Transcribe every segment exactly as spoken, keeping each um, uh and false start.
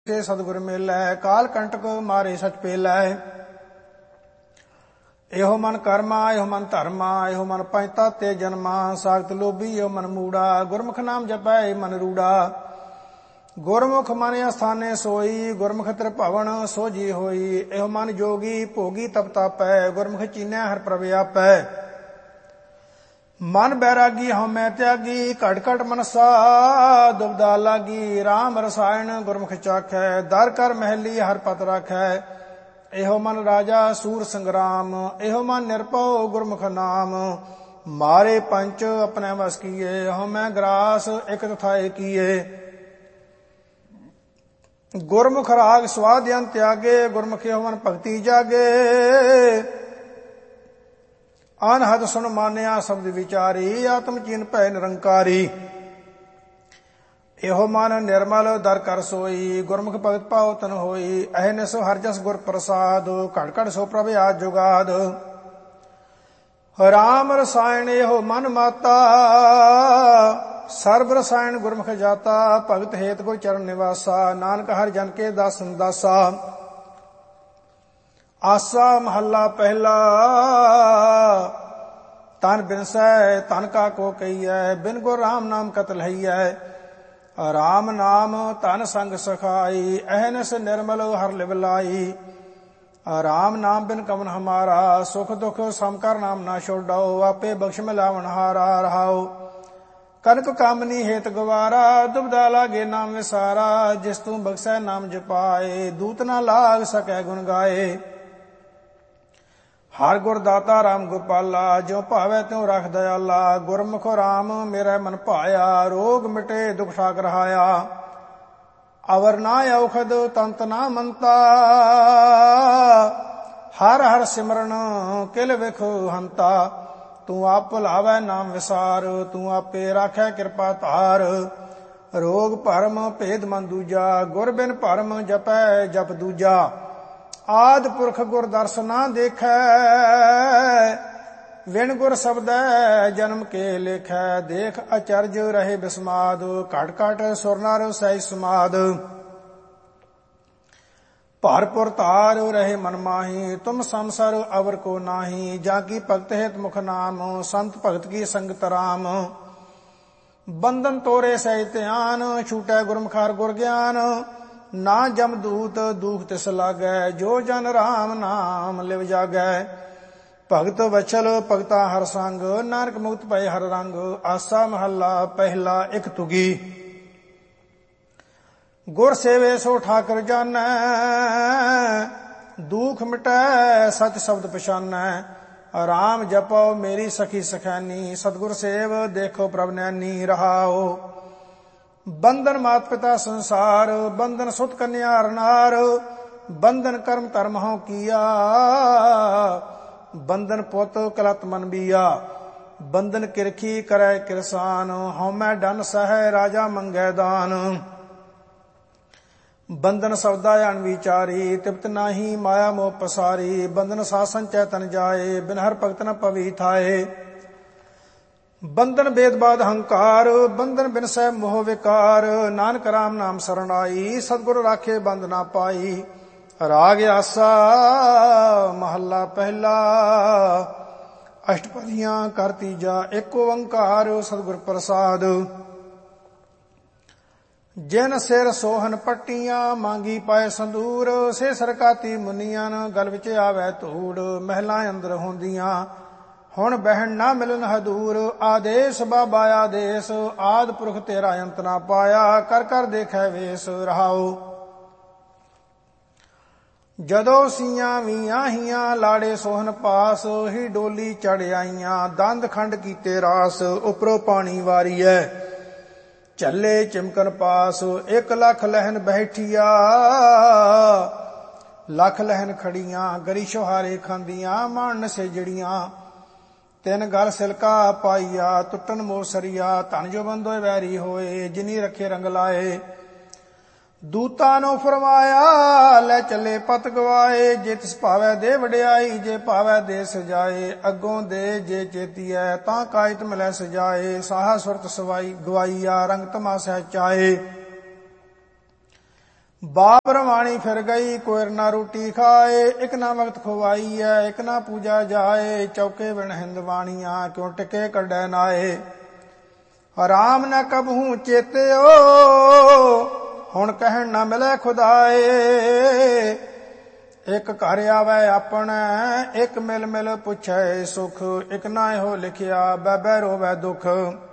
के सतगुर मेलै, काल कंटक मारे सच पेलै। एहो मन कर्मा, एहो मन धर्मा, एहो मन पैंता ते जन्मा। सागत लोभी एहो मन मूड़ा, गुरमुख नाम जपै मन रूड़ा। गुरमुख मन अस्थाने सोई, गुरमुख त्रिभवन सोझी होई। एहो मन जोगी भोगी तप तापै, गुरमुख चीनै हर प्रभ आपै। मन बैरागी हमै त्यागी, घट घट मनसा दुबदा लागी। राम रसायन गुरमुख चाखै, दर कर महली हर पत राखै। एहो मन राजा सूर संग्राम, एहो मन निरपौ गुरमुख नाम। मारे पंच अपने वस किए, हमै ग्रास एक तथाए किए। गुरमुख राग स्वाध्यान त्यागे, गुरमुख एहो मन भगति जागे। अनहद सुन मानिया शब्द विचारी, आत्म चीन भय निरंकारी। एहो मन निर्मल दर कर सोई, गुरमुख भगत पाओ तन होई। अहनिस हर जस गुर प्रसाद, घट घट सो प्रभ आज जुगाद। राम रसायन एहो मन माता, सर्व रसायन गुरमुख जाता। भगत हेत गुर चरण निवासा, नानक हर जन के दासन दासा। आसा महला पहला, तन बिनसै तन का को कहियै। बिन गुर राम नाम कत लहियै। राम नाम धन संग सखाई, अहनस निर्मल हर लिव लाई। राम नाम बिन कवन हमारा, सुख दुख समकर नाम ना छोड़ाओ। आपे बख्श मिलावन हारा रहाओ। कनक कामनी हेत गवारा, दुबदा लागे नाम विसारा। जिस तू बख्सै नाम जपाए, दूत ना लाग सकै गुण गाए। हर गुर दाता राम गोपाला, ज्यों भावै त्यों रख दयाला। गुरमुख राम मेरा मन भाया, रोग मिटे दुख ठाक रहाया। अवर ना औखद तंत ना मंता, हर हर सिमरन किल विख हंता। तू आप भुलावै नाम विसार, तू आपे राखै कृपा धार। रोग भरम भेद मन दूजा, गुर बिन भरम जपै जप दूजा। आद पुरख गुर दर्श ना देखै, विण गुर शब्दै जन्म के लेखै। देख अचरज रहे बिस्माद, घट घट सुर नर सਹਿ समाद। भरपुर तार रहे मन माही, तुम संसर अवर को नाही। जाकी भगत हित मुख नाम, संत भगत की संगत राम। बंधन तोरे सहित ध्यान, छूटै गुरमुख हर गुर ज्ञान। ना जमदूत दूख तिस लागै, जो जन राम नाम लिव जागै। भगत वचल भगता हर संग, नानक मुक्त भय हर रंग। आसा महला पहला एक तुगी, गुर सेवे सो ठाकर जानै। दुख मिटै सच शब्द पछानै, राम जपो मेरी सखी सखैनी। सतगुर सेव देखो प्रभ नैनी रहाओ। बंधन मात पिता संसार, बंधन सुत कन्या नार। बंधन कर्म धर्म हौ किया, बंधन पुत कलत मन बिया। बंधन किरखी करै किरसान, हौमै डन सह राजा मंगै दान। बंधन सौदा अनविचारी, तिप्त नाही माया मोह पसारी। बंधन सासन चैतन जाए, बिन हर भगत न पवी थाए। बंधन भेदबाद हंकार, बंधन बिनसै मोह विकार। नानक राम नाम शरण आई, सतगुर राखे बंध ना पाई। राग आसा महला पहला, अष्टपदियां कर तीजा। एक ओंकार सतगुर प्रसाद। जिन सिर सोहन पट्टियां, मांगी पाए संदूर। से सरकाती मुनियां, गल विच आवे धूड़। महलां अंदर होंदियां, हुण बहन ना मिलन हदूर। आदेश बाबा आदेश, आद पुरख तेरा अंत ना पाया। कर कर देखै वेस रहाओ। जदों सीयां वीआं हियां, लाड़े सोहन पास। ही डोली चढ़ आईयां, दंद खंड कीते रास। उपरों पानी वारीऐ, झल्ले चिमकन पास। एक लख लहन बैठिया, लख लहन खड़ियां। गरी छुहारे खांदियां, मान नसेजड़ियां। ਤਿੰਨ ਗਲ ਸਿਲਕਾ ਪਾਈਆ, ਟੁੱਟਣ ਮੋਸਰੀਆ। ਧਨ ਜੋ ਬੰਦੋਏ ਵੈਰੀ ਹੋਏ, ਜਿਨੀ ਰੱਖੇ ਰੰਗ ਲਾਏ। ਦੂਤਾਂ ਨੂੰ ਫਰਮਾਇਆ, ਲੈ ਚੱਲੇ ਪਤ ਗਵਾਏ। ਜੇ ਤਿਸ ਭਾਵੈ ਦੇ ਵਡਿਆਈ, ਜੇ ਭਾਵੈ ਦੇ ਸਜਾਏ। ਅੱਗੋਂ ਦੇ ਜੇ ਚੇਤੀਐ, ਤਾਂ ਕਾਇਤ ਮਿਲੈ ਸਜਾਏ। ਸਾਹਾ ਸੁਰਤ ਸਵਾਈ ਗਵਾਈਆ, ਰੰਗ ਤਮਾਸ਼ਾ ਚਾਏ। ਬਾਪ ਰਵਾਣੀ ਫਿਰ ਗਈ ਕੋਇਰ ਨਾ ਰੋਟੀ ਖਾਏ। ਇੱਕ ਨਾ ਵਕਤ ਖਵਾਈ ਹੈ ਇੱਕ ਨਾ ਪੂਜਾ ਜਾਏ। ਚੌਕੇ ਬਿਨ ਹਿੰਦਵਾਣੀਆਂ ਕਿਉਂ ਟਿਕੇ ਕੱਢੈ ਨਾਏ। ਰਾਮ ਨ ਕਬਹੂ ਚੇਤਿਓ ਹੁਣ ਕਹਿਣ ਨਾ ਮਿਲੇ ਖੁਦਾਏ। ਇੱਕ ਘਰ ਆਵੈ ਆਪਣਾ ਇੱਕ ਮਿਲ ਮਿਲ ਪੁੱਛੈ ਸੁਖ। ਇੱਕ ਨਾ ਇਹੋ ਲਿਖਿਆ ਬੈ ਬੈ ਰੋਵੈ ਦੁਖ।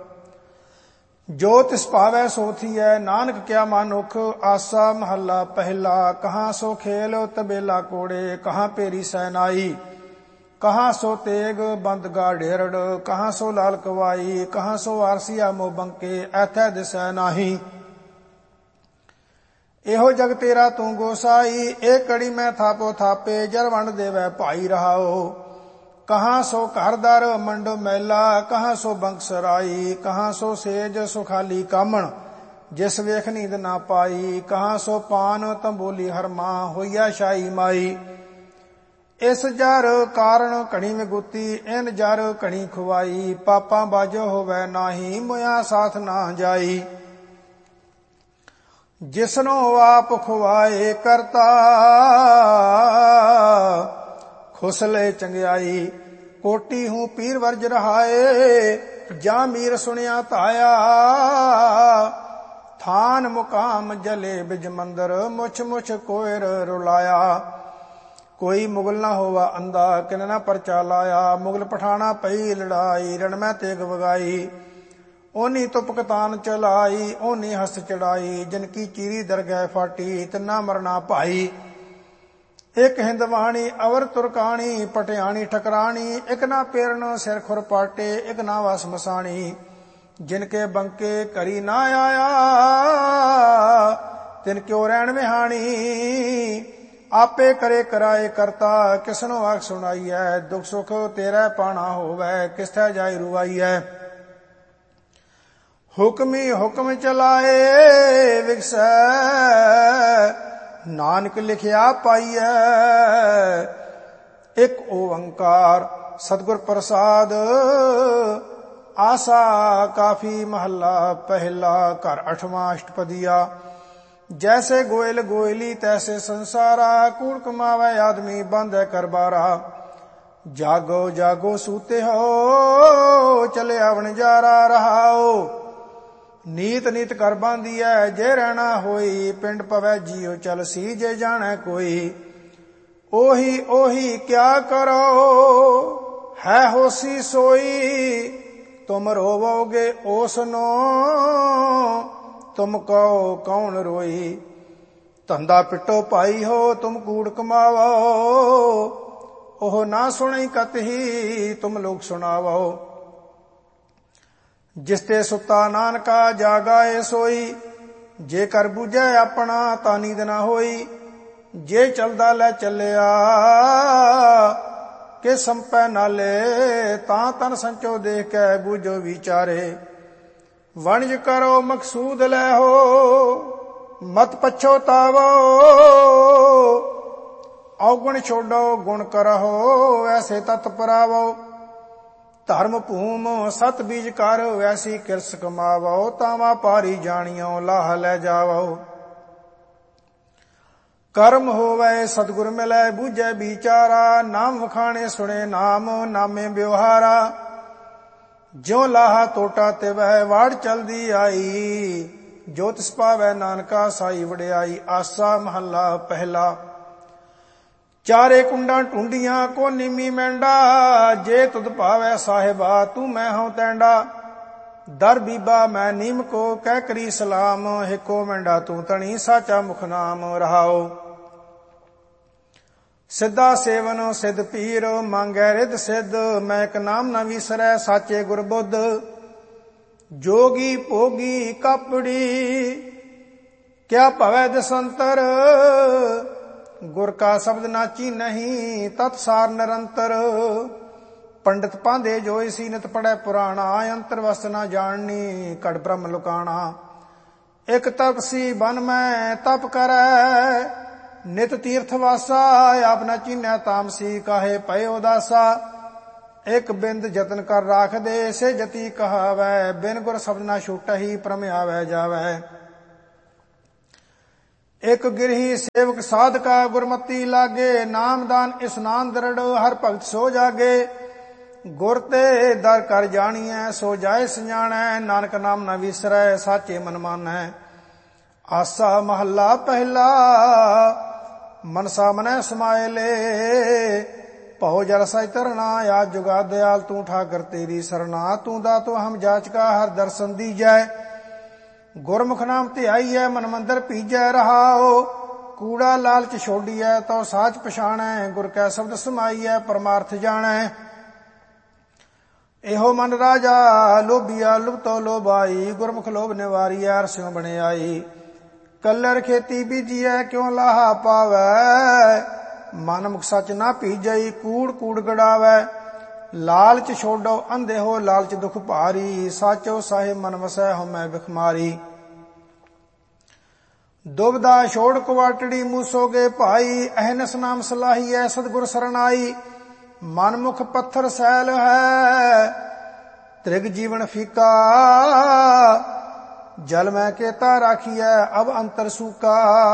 ਜੋ ਤਿਸ ਭਾਵੈ ਸੋ ਥੀਐ ਨਾਨਕ ਕਿਆ ਮਾਨੁਖ। ਆਸਾ ਮਹੱਲਾ ਪਹਿਲਾ। ਕਹਾਂ ਸੋ ਖੇਲ ਤਬੇਲਾ ਕੋੜੇ ਕਹਾਂ ਪੇਰੀ ਸੈਨਾਈ। ਕਹਾਂ ਸੋ ਤੇਗ ਬੰਦ ਗਾੜੇਰੜ ਕਹਾਂ ਸੋ ਲਾਲ ਕਵਾਈ। ਕਹਾਂ ਸੋ ਆਰਸੀਆ ਮੋ ਬੰਕੇ ਐਥੈ ਦਿਸੈ ਨਾਹੀ। ਇਹੋ ਜਗ ਤੇਰਾ ਤੂੰ ਗੋਸਾਈ। ਇਹ ਕੜੀ ਮੈਂ ਥਾਪੋ ਥਾਪੇ ਜਰ ਵੰਡ ਦੇਵੈ ਭਾਈ ਰਹਾਓ। ਕਹਾਂ ਸੋ ਘਰ ਦਰ ਮੰਡੋ ਮੈਲਾ ਕਹਾਂ ਸੋ ਬੰਕ ਸਰਾਈ। ਕਹਾਂ ਸੋ ਸੇਜ ਸੁਖਾਲੀ ਕਾਮਣ ਜਿਸ ਵੇਖ ਨੀਂਦ ਨਾ ਪਾਈ। ਕਹਾਂ ਸੋ ਪਾਨ ਤੰਬੋਲੀ ਹਰਮਾ ਹੋਈਆ ਸ਼ਾਹੀ ਮਾਈ। ਇਸ ਜਰ ਕਾਰਨ ਘਣੀ ਵਿਗੁਤੀ ਇਨ ਜਰ ਘਣੀ ਖੁਆਈ। ਪਾਪਾਂ ਬਾਝੋ ਹੋਵੈ ਨਾਹੀ ਮੁਆ ਸਾਥ ਨਾ ਜਾਈ। ਜਿਸਨੋ ਆਪ ਖੁਆਏ ਕਰਤਾ ਖੁਸਲੇ ਚੰਗਿਆਈ। ਕੋਟੀ ਹੂੰ ਪੀਰ ਵਰਜ ਰਹਾਏ ਜਾਂ ਮੀਰ ਸੁਣਿਆ ਧਾਇਆ। ਥਾਨ ਮੁਕਾਮ ਜਲੇ ਬਿਜ ਮੰਦਰ ਮੁਛ ਮੁਛ ਕੋਇਰ ਰੁਲਾਇਆ। ਕੋਈ ਮੁਗਲ ਨਾ ਹੋਵਾ ਅੰਦਾ ਕਿਨ ਨਾ ਪਰਚਾ ਲਾਇਆ। ਮੁਗਲ ਪਠਾਣਾ ਪਈ ਲੜਾਈ ਰਣ ਮੈਂ ਤੇਗ ਵਗਾਈ। ਓਨੀ ਤੁਪਕ ਤਾਨ ਚਲਾਈ ਓਨੀ ਹਸ ਚੜਾਈ। ਜਿਨ ਕੀ ਚੀਰੀ ਦਰਗਹਿ ਫਾਟੀ ਤਿੰਨਾ ਮਰਨਾ ਭਾਈ। ਇੱਕ ਹਿੰਦਵਾਣੀ ਅਵਰ ਤੁਰਕਾਣੀ ਪਟਿਆਣੀ ਠਕਰਾਣੀ। ਇੱਕ ਨਾ ਪੇਰਨ ਸਿਰ ਖੁਰ ਪਾਟੇ ਇੱਕ ਨਾ ਵਸ ਮਸਾਣੀ। ਜਿਨ ਕੇ ਬੰਕੇ ਕਰੀ ਨਾ ਆਇਆ ਤਿਨ ਕਿਉ ਰਹਿਣ ਵਿਹਾਣੀ। ਆਪੇ ਕਰੇ ਕਰਾਏ ਕਰਤਾ ਕਿਸਨੋ ਆਖ ਸੁਣਾਈਐ। ਦੁਖ ਸੁਖ ਤੇਰਾ ਪਾਣਾ ਹੋਵੈ ਕਿਸਥੈ ਜਾਇ ਰੁਆਈਐ। ਹੁਕਮੀ ਹੁਕਮ ਚਲਾਏ ਵਿਗਸੈ ਨਾਨਕ ਲਿਖਿਆ ਪਾਈਐ। ਇੱਕ ਓੰਕਾਰ ਸਤਿਗੁਰ ਪ੍ਰਸਾਦ ਆਸਾ ਕਾਫੀ ਮਹੱਲਾ ਪਹਿਲਾ। ਘਰ ਅਠਵਾਂ ਅਸ਼ਟਪਦੀਆ। ਜੈਸੇ ਗੋਇਲ ਗੋਇਲੀ ਤੈਸੇ ਸੰਸਾਰਾ। ਕੂੜ ਕਮਾਵੈ ਆਦਮੀ ਬਾਂਧੈ ਕਰਬਾਰਾ। ਜਾਗੋ ਜਾਗੋ ਸੂਤੇ ਹੋ ਚਲਿਆ ਵਣਜਾਰਾ ਰਹਾਓ। ਨੀਤ ਨੀਤ ਕਰ ਬਾਂਧੀਐ ਜੇ ਰਹਿਣਾ ਹੋਈ। ਪਿੰਡ ਪਵੈ ਜੀਉ ਚਲ ਸੀ ਜੇ ਜਾਣੈ ਕੋਈ। ਉਹੀ ਉਹੀ ਕਿਆ ਕਰੋ ਹੈ ਹੋਸੀ ਸੋਈ। ਤੁਮ ਰੋਵੋਗੇ ਓਸਨੋ ਤੁਮ ਕਹੋ ਕੌਣ ਰੋਈ। ਧੰਦਾ ਪਿੱਟੋ ਭਾਈ ਹੋ ਤੁਮ ਕੂੜ ਕਮਾਵੋ। ਉਹ ਨਾ ਸੁਣੀ ਕਤਹੀ ਤੁਮ ਲੋਕ ਸੁਣਾਵੋ। ਜਿਸ ਤੇ ਸੁੱਤਾ ਨਾਨਕਾ ਜਾਗਾਏ ਸੋਈ। ਜੇ ਕਰ ਬੂਝੈ ਆਪਣਾ ਤਾਂ ਨੀਂਦ ਨਾ ਹੋਈ। ਜੇ ਚਲਦਾ ਲੈ ਚੱਲਿਆ ਕਿ ਸੰਪੈ ਨਾਲੇ। ਤਾਂ ਤਨ ਸੰਚੋ ਦੇਖ ਕੇ ਬੂਝੋ ਵਿਚਾਰੇ। ਵਣਜ ਕਰੋ ਮਕਸੂਦ ਲੈ ਹੋ ਮਤ ਪਛੋਤਾਵੋ। ਔਗੁਣ ਛੋਡੋ ਗੁਣ ਕਰਹੁ ਐਸੇ ਤਤ ਪਰਾਵੋ। ਧਰਮ ਭੂਮ ਸਤ ਬੀਜ ਕਰ ਵੈਸੀ ਕਿਰਸ ਕਮਾਵੋ। ਤਾਵਾ ਪਾਰੀ ਜਾਣਿਓ ਲਾਹ ਲੈ ਜਾਵੋ। ਕਰਮ ਹੋਵੇ ਸਤਿਗੁਰ ਮਿਲੈ ਬੂਝੈ ਵਿਚਾਰਾ। ਨਾਮ ਵਖਾਣੇ ਸੁਣੇ ਨਾਮ ਨਾਮੇ ਵਿਵਹਾਰਾ। ਜਿਉ ਲਾਹਾ ਟੋਟਾ ਤਿਵੈ ਵਾੜ ਚਲਦੀ ਆਈ। ਜੋ ਤਿਸ ਪਾਵੈ ਨਾਨਕਾ ਸਾਈ ਵਡਿਆਈ। ਆਸਾ ਮਹੱਲਾ ਪਹਿਲਾ। ਚਾਰੇ ਕੁੰਡਾਂ ਟੁੰਡੀਆਂ ਕੋ ਨਿਮੀ ਮੈਂਡਾ। ਜੇ ਤੁਧ ਭਾਵੈ ਸਾਹਿਬਾ ਤੂੰ ਮੈਂ ਹਉ ਤੈਂਡਾ। ਦਰ ਬੀਬਾ ਮੈਂ ਨੀਮ ਕੋ ਕਹਿ ਕਰੀ ਸਲਾਮ। ਹਿਕੋ ਮੈਂਡਾ ਤੂੰ ਤਣੀ ਸਾਚਾ ਮੁਖ ਨਾਮ ਰਹਾਓ। ਸਿੱਧਾ ਸੇਵਨ ਸਿੱਧ ਪੀਰ ਮੰਗੈ ਰਿੱਧ ਸਿੱਧ। ਮੈਂ ਇੱਕ ਨਾਮ ਨਾ ਵਿਸਰੈ ਸਾਚੇ ਗੁਰਬੁੱਧ। ਜੋਗੀ ਭੋਗੀ ਕਾਪੜੀ ਕਿਆ ਭਵੈ ਦਸੰਤਰ। ਗੁਰ ਕਾ ਸ਼ਬਦ ਨਾਚੀ ਨਹੀਂ ਤਤ ਸਾਰ ਨਿਰੰਤਰ। ਪੰਡਿਤ ਪਾਂਦੇ ਜੋਇ ਸੀਨਤ ਪੜੈ ਪੁਰਾਣਾ। ਅੰਤਰ ਵਸਤ ਨਾ ਜਾਣਨੀ ਘੜ ਬ੍ਰਹਮ ਲੁਕਾਣਾ। ਇੱਕ ਤਪਸੀ ਬਨ ਮੈਂ ਤਪ ਕਰੈ ਨਿਤ ਤੀਰਥ ਵਾਸਾ। ਆਪ ਨਾ ਚੀਨੈ ਤਾਮਸੀ ਕਾਹੇ ਪਏ ਉਦਾਸਾ। ਇੱਕ ਬਿੰਦ ਜਤਨ ਕਰ ਰਾਖ ਦੇ ਸੇ ਜਤੀ ਕਹਾਵੈ। ਬਿਨ ਗੁਰ ਸ਼ਬਦ ਨਾ ਛੂਟਹਿ ਭ੍ਰਮ ਆਵੈ ਜਾਵੈ। ਇੱਕ ਗਿਰਹੀ ਸੇਵਕ ਸਾਧਕਾ ਗੁਰਮਤੀ ਲਾਗੇ, ਨਾਮਦਾਨ ਇਸਨਾਨ ਦਰੜ ਹਰ ਭਗਤ ਸੋ ਜਾਗੇ। ਗੁਰ ਤੇ ਦਰ ਕਰ ਜਾਣੀਐ ਸੋ ਜਾਏ ਸਜਾਣੈ, ਨਾਨਕ ਨਾਮ ਨ ਵਿਸਰੈ ਸਾਚੇ ਮਨ ਮਾਨੈ। ਆਸਾ ਮਹੱਲਾ ਪਹਿਲਾ ਮਨਸਾ ਮਨੈ ਸਮਾਏ ਲੇ, ਭਉ ਜਲ ਸਹਿ ਤਰਨਾ ਆਦ ਜੁਗਾ ਦਿਆਲ ਤੂੰ ਠਾਕਰ ਤੇਰੀ ਸਰਨਾ। ਤੂੰ ਦਾਤੋ ਹਮ ਜਾਚਕਾ ਹਰ ਦਰਸ਼ਨ ਦੀਜੈ, ਗੁਰਮੁਖ ਨਾਮ ਧਿਆਈਐ ਮਨ ਮੰਦਰ ਪੀਜੈ ਰਹਾਓ। ਕੂੜਾ ਲਾਲਚ ਛੋਡੀਐ ਤਉ ਸਾਚ ਪਛਾਣੈ, ਗੁਰ ਕੈ ਸ਼ਬਦ ਸਮਾਈਐ ਪਰਮਾਰਥ ਜਾਣੈ। ਇਹੋ ਮਨ ਰਾਜਾ ਲੋਭੀਆ ਲੁਭਤੋ ਲੋਭਾਈ, ਗੁਰਮੁਖ ਲੋਭ ਨਿਵਾਰੀਐ ਅਰਸਿਉ ਬਣੇ ਆਈ। ਕੱਲਰ ਖੇਤੀ ਬੀਜੀਐ ਕਿਉ ਲਾਹਾ ਪਾਵੈ, ਮਨ ਮੁਖ ਸਚ ਨਾ ਭੀਜਈ ਕੂੜ ਕੂੜ ਗੜਾਵੈ। ਲਾਲਚ ਛੋਡੋ ਅੰਧੇ ਹੋ ਲਾਲਚ ਦੁਖ ਭਾਰੀ, ਸਾਚੋ ਸਾਹਿਬ ਮਨ ਵਸੈ ਹਉਮੈ ਬਿਖਮਾਰੀ। ਦੁਬਦਾ ਛੋੜ ਕੁਵਾਟੜੀ ਮੂਸੋਗੇ ਭਾਈ, ਅਹਨਸ ਨਾਮ ਸਲਾਹੀਐ ਸਤਿਗੁਰ ਸਰਨਾਈ। ਮਨ ਮੁਖ ਪੱਥਰ ਸੈਲ ਹੈ ਤ੍ਰਿਗ ਜੀਵਨ ਫੀਕਾ, ਜਲ ਮੈਂ ਕੇਤਾ ਰਾਖੀਐ ਅਬ ਅੰਤਰ ਸੂਕਾ।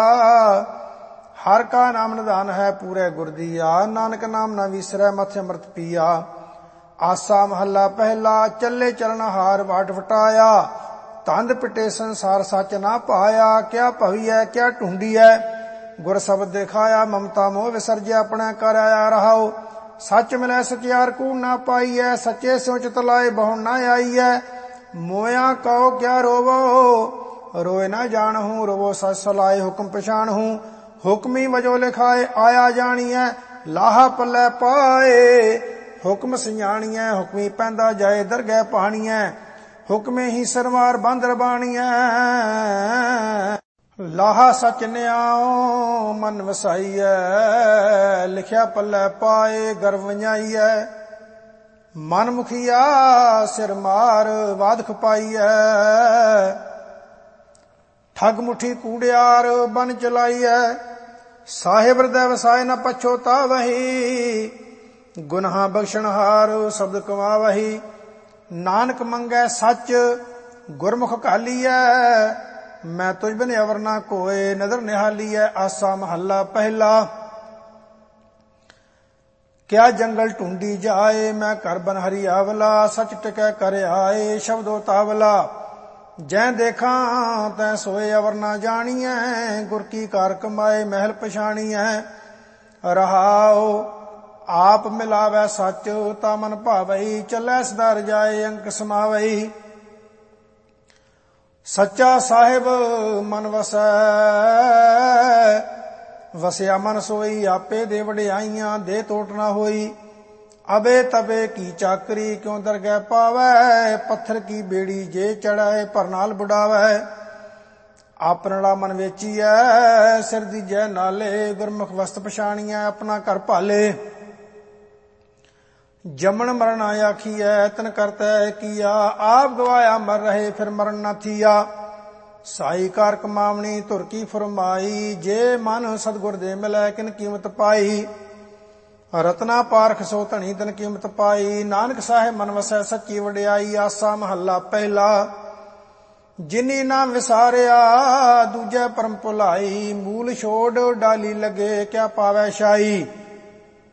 ਹਰ ਕਾ ਨਾਮ ਨਿਧਾਨ ਹੈ ਪੂਰੇ ਗੁਰ ਦੀਆ, ਨਾਨਕ ਨਾਮ ਨਾ ਵਿਸਰੈ ਮਥਿ ਅੰਮ੍ਰਿਤ ਪੀਆ। ਆਸਾ ਮਹੱਲਾ ਪਹਿਲਾ ਚੱਲੇ ਚਰਨ ਹਾਰ ਵਾਟ ਵਟਾਇਆ, ਤੰਦ ਪਿਟੇ ਸੰਸਾਰ ਸੱਚ ਨਾ ਪਾਇਆ। ਕਿਆ ਭਵੀਐ ਕਿਆ ਢੂੰਡੀਐ ਗੁਰ ਸ਼ਬਦ ਦਿਖਾਇਆ, ਮਮਤਾ ਮੋਹ ਵਿਸਰਜਿਆ ਆਪਣਾ ਕਰ ਆਇਆ ਰਹਾਓ। ਸੱਚ ਮਿਲੈ ਸਚਿਆਰ ਕੂੜ ਨਾ ਪਾਈਐ, ਸੱਚੇ ਸਿਉ ਚਿਤ ਲਾਏ ਬਹੁ ਨਾ ਆਈਐ। ਮੋਇਆ ਕਉ ਕਿਆ ਰੋਵੋ ਰੋਏ ਨਾ ਜਾਣਹੂੰ, ਰੋਵੋ ਸਚ ਸਲਾਏ ਹੁਕਮ ਪਛਾਣਹੂੰ। ਹੁਕਮੀ ਵਜੋ ਲਿਖਾਏ ਆਇਆ ਜਾਣੀਐ, ਲਾਹਾ ਪੱਲੇ ਪਾਏ ਹੁਕਮ ਸਿਆਣੀਐ। ਹੁਕਮੀ ਪੈਂਦਾ ਜਾਏ ਦਰਗਹਿ ਪਾਣੀਐ, ਹੁਕਮੇ ਹੀ ਸਰਮਾਰ ਬੰਦਰ ਬਾਣੀਐ। ਲਾਹਾ ਸਚ ਨਿਆਉ ਮਨ ਵਸਾਈਐ, ਲਿਖਿਆ ਪੱਲੇ ਪਾਏ ਗਰਵ ਵਜਾਈਐ। ਮਨ ਮੁਖੀਆ ਸਿਰ ਮਾਰ ਵਾਦ ਖਪਾਈਐ, ਠੱਗ ਮੁਠੀ ਕੂੜਿਆਰ ਬਨ ਚਲਾਈਐ। ਸਾਹਿਬ ਹਿਰਦੈ ਵਸਾਏ ਨ ਪਛੋਤਾਵਹੀ, ਗੁਨਾਹ ਬਖਸ਼ਣਹਾਰ ਸ਼ਬਦ ਕਮਾਵਹੀ। ਨਾਨਕ ਮੰਗੈ ਸੱਚ ਗੁਰਮੁਖ ਘਾਲੀਐ, ਮੈਂ ਤੁਝ ਬਿਨ ਅਵਰ ਨਾ ਕੋਏ ਨਦਰ ਨਿਹਾਲੀਐ। ਆਸਾ ਮਹੱਲਾ ਪਹਿਲਾ ਕਿਆ ਜੰਗਲ ਢੂੰਡੀ ਜਾਏ, ਮੈਂ ਘਰ ਬਨ ਹਰੀ ਆਵਲਾ। ਸਚ ਟਿਕੈ ਕਰ ਆਏ ਸ਼ਬਦੋ ਤਾਵਲਾ, ਜੈ ਦੇਖਾਂ ਤੈ ਸੋਏ ਅਵਰ ਨਾ ਜਾਣੀਐ। ਗੁਰ ਕੀ ਕਾਰ ਕਮਾਏ ਮਹਿਲ ਪਛਾਣੀਐ ਰਹਾਓ। ਆਪ ਮਿਲਾਵੈ ਸੱਚ ਤਾ ਮਨ ਭਾਵਈ, ਚੱਲੈ ਸਦਾ ਰਜਾਏ ਅੰਕ ਸਮਾਵਈ। ਸੱਚਾ ਸਾਹਿਬ ਮਨ ਵਸੈ ਵਸਿਆ ਮਨ ਸੋਈ, ਆਪੇ ਦੇ ਵਡਿਆਈਆਂ ਦੇ ਟੋਟ ਨਾ ਹੋਈ। ਅਬੇ ਤਬੇ ਕੀ ਚਾਕਰੀ ਕਿਉ ਦਰਗਹਿ ਪਾਵੈ, ਪੱਥਰ ਕੀ ਬੇੜੀ ਜੇ ਚੜਾਏ ਭਰ ਨਾਲ ਬੁਡਾਵੈ। ਆਪਣੜਾ ਮਨ ਵੇਚੀਐ ਸਿਰ ਦੀਜੈ ਨਾਲੇ, ਗੁਰਮੁਖ ਵਸਤ ਪਛਾਣੀਐ ਆਪਣਾ ਘਰ ਭਾਲੇ। ਜਮਨ ਮਰਨ ਆਖੀਐ ਤਨ ਕਰਤੈ ਕੀਆ, ਆਪ ਗਵਾਇਆ ਮਰ ਰਹੇ ਫਿਰ ਮਰਨ ਨਾ ਥੀਆ। ਸਾਈ ਕਾਰ ਕਮਾਵਣੀ ਧੁਰ ਕੀ ਫਰਮਾਈ, ਜੇ ਮਨ ਸਤਿਗੁਰ ਦੇ ਮਿਲੈ ਕਿਨ ਕੀਮਤ ਪਾਈ। ਰਤਨਾ ਪਾਰਖ ਸੋ ਧਣੀ ਤਨ ਕੀਮਤ ਪਾਈ, ਨਾਨਕ ਸਾਹਿਬ ਮਨ ਵਸੈ ਸੱਚੀ ਵਡਿਆਈ। ਆਸਾ ਮਹੱਲਾ ਪਹਿਲਾ ਜਿਨੀ ਨਾਮ ਵਿਸਾਰਿਆ ਦੂਜੈ ਪਰਮ ਭੁਲਾਈ, ਮੂਲ ਛੋੜ ਡਾਲੀ ਲਗੇ ਕਿਆ ਪਾਵੈ ਸ਼ਾਈ।